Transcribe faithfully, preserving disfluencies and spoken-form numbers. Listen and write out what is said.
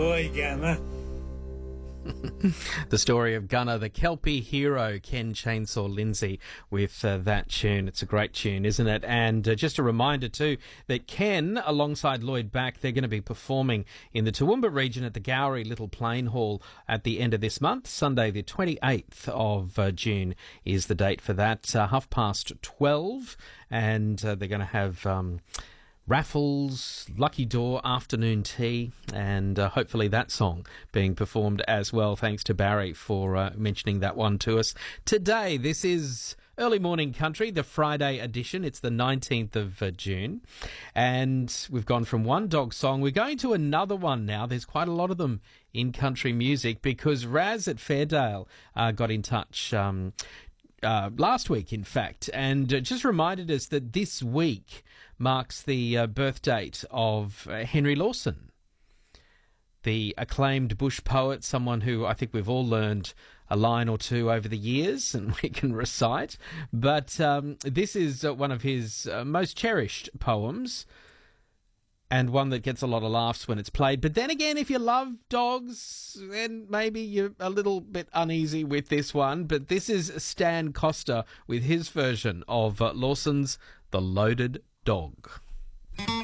Boy, Gamma. The story of Gunner, the Kelpie hero, Ken Chainsaw Lindsay, with uh, that tune. It's a great tune, isn't it? And uh, just a reminder too that Ken, alongside Lloyd Back, they're going to be performing in the Toowoomba region at the Gowrie Little Plain Hall at the end of this month. Sunday the twenty-eighth of uh, June is the date for that, uh, half past twelve, and uh, they're going to have Um, raffles, lucky door, afternoon tea, and uh, hopefully that song being performed as well. Thanks to Barry for uh, mentioning that one to us. Today, this is Early Morning Country, the Friday edition. It's the nineteenth of uh, June, and we've gone from one dog song. We're going to another one now. There's quite a lot of them in country music because Raz at Fairdale uh, got in touch um Uh, last week, in fact, and uh, just reminded us that this week marks the uh, birth date of uh, Henry Lawson, the acclaimed bush poet, someone who I think we've all learned a line or two over the years and we can recite. But um, this is uh, one of his uh, most cherished poems, and one that gets a lot of laughs when it's played. But then again, if you love dogs, then maybe you're a little bit uneasy with this one. But this is Stan Costa with his version of uh, Lawson's The Loaded Dog.